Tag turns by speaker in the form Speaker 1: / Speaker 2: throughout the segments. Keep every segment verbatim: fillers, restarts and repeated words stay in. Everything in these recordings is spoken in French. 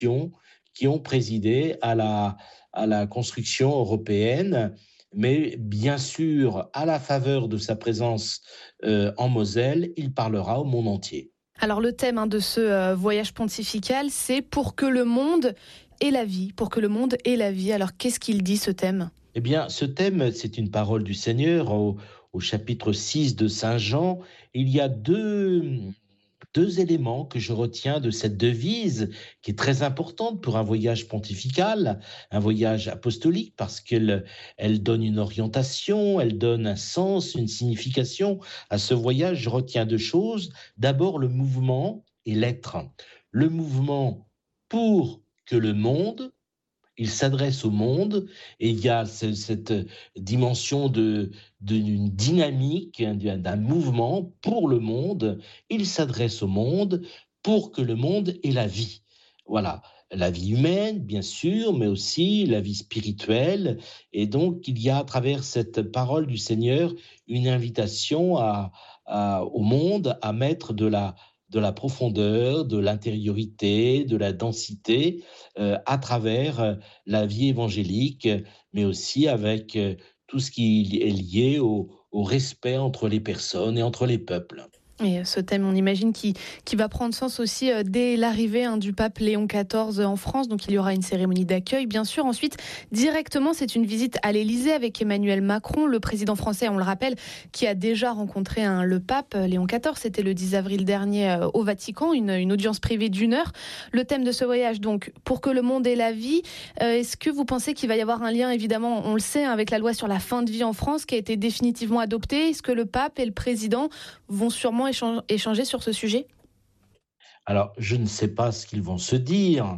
Speaker 1: institutions qui ont présidé à la, à la construction européenne, mais bien sûr, à la faveur de sa présence euh, en Moselle, il parlera au monde entier.
Speaker 2: Alors le thème hein, de ce euh, voyage pontifical, c'est pour que le monde ait la vie, pour que le monde ait la vie. Alors qu'est-ce qu'il dit ce thème ?
Speaker 1: Eh bien, ce thème, c'est une parole du Seigneur au, au chapitre six de Saint Jean. Il y a deux, deux éléments que je retiens de cette devise qui est très importante pour un voyage pontifical, un voyage apostolique, parce qu'elle elle donne une orientation, elle donne un sens, une signification à ce voyage. Je retiens deux choses. D'abord, le mouvement et l'être. Le mouvement pour que le monde, il s'adresse au monde et il y a ce, cette dimension de, d'une dynamique, d'un mouvement pour le monde. Il s'adresse au monde pour que le monde ait la vie. Voilà, la vie humaine, bien sûr, mais aussi la vie spirituelle. Et donc, il y a à travers cette parole du Seigneur une invitation à, à, au monde à mettre de la de la profondeur, de l'intériorité, de la densité euh, à travers euh, la vie évangélique, mais aussi avec euh, tout ce qui est lié au, au respect entre les personnes et entre les peuples.
Speaker 2: Et ce thème, on imagine, qui, qui va prendre sens aussi euh, dès l'arrivée hein, du pape Léon quatorze en France. Donc, il y aura une cérémonie d'accueil, bien sûr. Ensuite, directement, c'est une visite à l'Élysée avec Emmanuel Macron, le président français, on le rappelle, qui a déjà rencontré hein, le pape Léon quatorze. C'était le dix avril dernier euh, au Vatican, une, une audience privée d'une heure. Le thème de ce voyage, donc, pour que le monde ait la vie. Euh, est-ce que vous pensez qu'il va y avoir un lien, évidemment, on le sait, hein, avec la loi sur la fin de vie en France, qui a été définitivement adoptée? Est-ce que le pape et le président vont sûrement échanger sur ce sujet ?
Speaker 1: Alors, je ne sais pas ce qu'ils vont se dire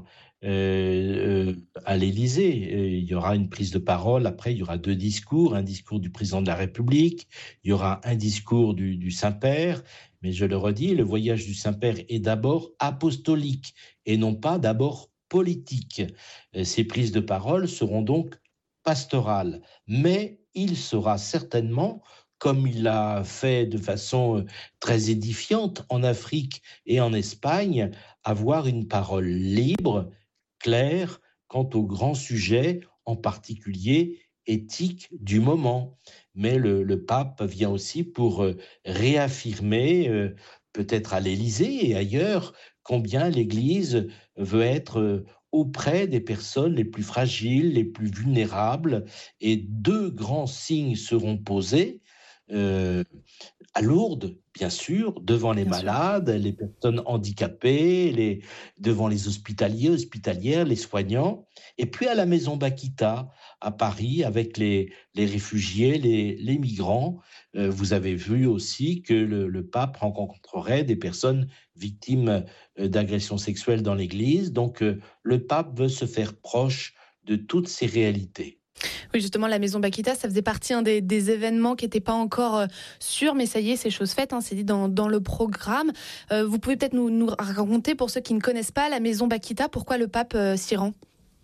Speaker 1: euh, euh, à l'Élysée. Euh, Il y aura une prise de parole. Après, il y aura deux discours. Un discours du président de la République. Il y aura un discours du, du Saint-Père. Mais je le redis, le voyage du Saint-Père est d'abord apostolique et non pas d'abord politique. Euh, Ces prises de parole seront donc pastorales. Mais il sera certainement, comme il l'a fait de façon très édifiante en Afrique et en Espagne, avoir une parole libre, claire, quant aux grands sujets, en particulier éthiques du moment. Mais le, le pape vient aussi pour réaffirmer, euh, peut-être à l'Élysée et ailleurs, combien l'Église veut être auprès des personnes les plus fragiles, les plus vulnérables. Et deux grands signes seront posés. Euh, à Lourdes, bien sûr, devant les
Speaker 2: Bien sûr.
Speaker 1: malades, les personnes handicapées, les, devant les hospitaliers, hospitalières, les soignants, et puis à la Maison Bakita, à Paris, avec les, les réfugiés, les, les migrants. Euh, vous avez vu aussi que le, le pape rencontrerait des personnes victimes euh, d'agressions sexuelles dans l'Église. Donc, euh, le pape veut se faire proche de toutes ces réalités.
Speaker 2: Oui, justement, la Maison Bakita, ça faisait partie hein, des, des événements qui n'étaient pas encore euh, sûrs, mais ça y est, c'est chose faite, hein, c'est dit dans, dans le programme. Euh, vous pouvez peut-être nous, nous raconter, pour ceux qui ne connaissent pas, la Maison Bakita, pourquoi le pape euh, s'y rend ?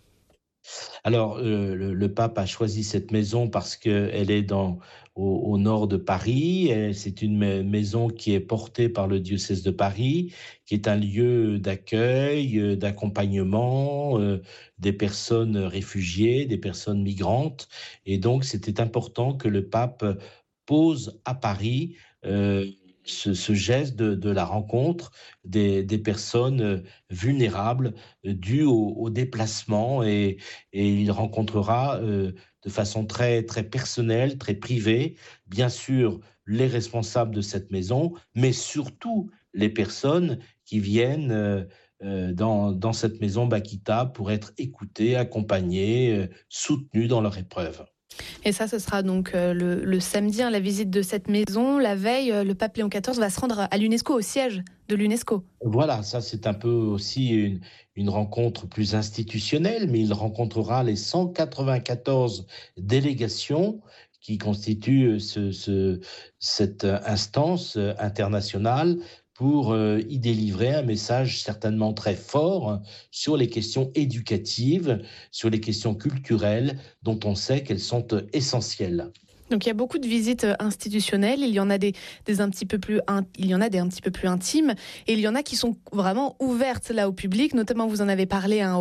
Speaker 1: Alors, euh, le, le pape a choisi cette maison parce qu'elle est dans, au, au nord de Paris. Et c'est une ma- maison qui est portée par le diocèse de Paris, qui est un lieu d'accueil, euh, d'accompagnement euh, des personnes réfugiées, des personnes migrantes. Et donc, c'était important que le pape pose à Paris euh, ce, ce geste de, de la rencontre des, des personnes euh, vulnérables euh, dues au, au déplacement et, et il rencontrera euh, de façon très, très personnelle, très privée, bien sûr, les responsables de cette maison, mais surtout les personnes qui viennent euh, euh, dans, dans cette maison Bakita pour être écoutées, accompagnées, euh, soutenues dans leur épreuve.
Speaker 2: Et ça, ce sera donc euh, le, le samedi, hein, la visite de cette maison. La veille, euh, le pape Léon quatorze va se rendre à l'UNESCO, au siège de l'UNESCO.
Speaker 1: Voilà, ça c'est un peu aussi une, une rencontre plus institutionnelle, mais il rencontrera les cent quatre-vingt-quatorze délégations qui constituent ce, ce- cette instance internationale pour euh, y délivrer un message certainement très fort sur les questions éducatives, sur les questions culturelles, dont on sait qu'elles sont essentielles.
Speaker 2: Donc il y a beaucoup de visites institutionnelles, il y en a des, des un petit peu plus in, il y en a des un petit peu plus intimes et il y en a qui sont vraiment ouvertes là au public, notamment vous en avez parlé hein,